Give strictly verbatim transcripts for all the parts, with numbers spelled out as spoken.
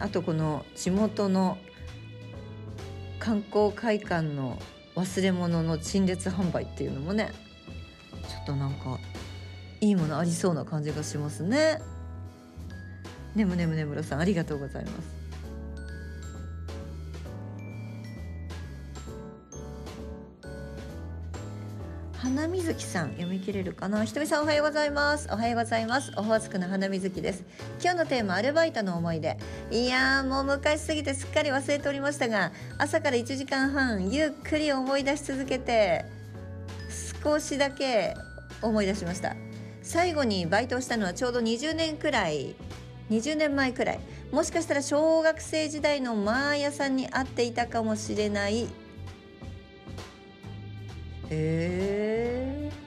あとこの地元の観光会館の忘れ物の陳列販売っていうのもね、ちょっとなんかいいものありそうな感じがしますね。ねむねむねむろさん、ありがとうございます。花水木さん、読み切れるかな。ひとみさん、おはようございます。おはようございます。オホーツクの花水木です。今日のテーマ、アルバイトの思い出。いやー、もう昔すぎてすっかり忘れておりましたが、朝からいちじかんはんゆっくり思い出し続けて、少しだけ思い出しました。最後にバイトをしたのはちょうどにじゅうねんくらい、にじゅうねんまえくらい。もしかしたら小学生時代のマーヤさんに会っていたかもしれない。へー、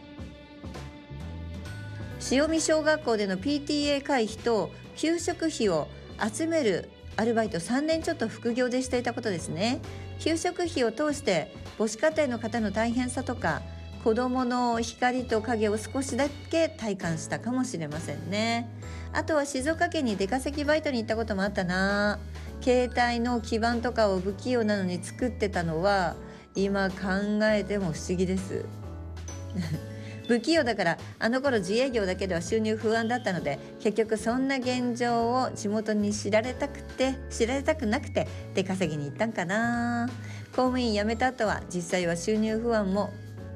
潮見小学校での ピーティーエー 会費と給食費を集めるアルバイトさんねんちょっと副業でしていたことですね。給食費を通して母子家庭の方の大変さとか子どもの光と影を少しだけ体感したかもしれませんね。あとは静岡県に出稼ぎバイトに行ったこともあったな。携帯の基板とかを不器用なのに作ってたのは今考えても不思議です不器用だから、あの頃自営業だけでは収入不安だったので、結局そんな現状を地元に知られたくて知られたくなくて出稼ぎに行ったんかな。公務員辞めた後は実際は収入不安も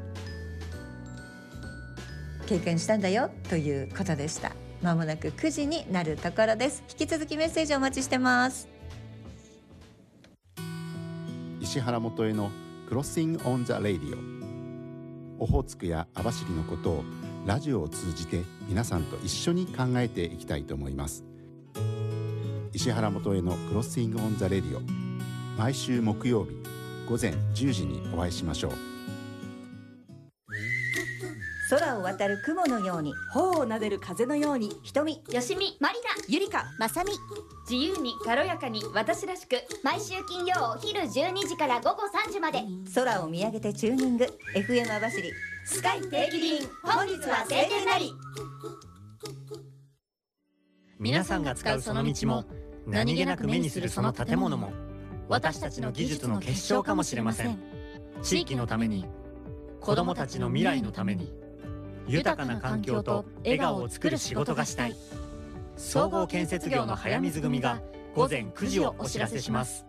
経験したんだよということでした。まもなくくじになるところです。引き続きメッセージお待ちしてます。 石原元恵のクロッシングオンザレイディオ。オホーツクや網走のことをラジオを通じて皆さんと一緒に考えていきたいと思います。石原元恵のクロッシングオンザレディオ、毎週木曜日午前じゅうじにお会いしましょう。 空を渡る雲のように、 頬を撫でる風のように、 瞳、 よしみ、まりな、 ゆりか、 まさみ、自由に軽やかに私らしく、毎週金曜お昼じゅうにじから午後さんじまで、 空を見上げてチューニング エフエム 網走スカイ定期便、本日は晴天なり。 皆さんが使うその道も、何気なく目にするその建物も、私たちの技術の結晶かもしれません。地域のために、子どもたちの未来のために、豊かな環境と笑顔を作る仕事がしたい。総合建設業の早水組が午前くじをお知らせします。